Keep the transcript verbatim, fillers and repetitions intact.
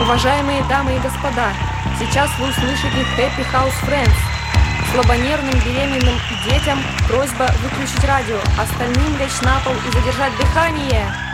Уважаемые дамы и господа, сейчас вы услышите Happy House Friends. Слабонервным, беременным и детям просьба выключить радио, остальным лечь на пол и задержать дыхание.